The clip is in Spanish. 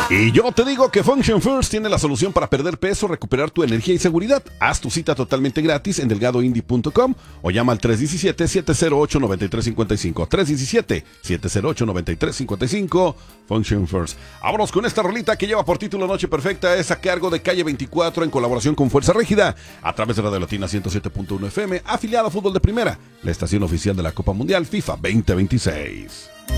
Y yo te digo que Function First tiene la solución para perder peso, recuperar tu energía y seguridad. Haz tu cita totalmente gratis en delgadoindie.com o llama al 317-708-9355. 317-708-9355. Function First. Vámonos con esta rolita que lleva por título Noche Perfecta. Es a cargo de Calle 24 en colaboración con Fuerza Régida a través de Radio Latina 107.1 FM, afiliada a Fútbol de Primera, la estación oficial de la Copa Mundial FIFA 2026.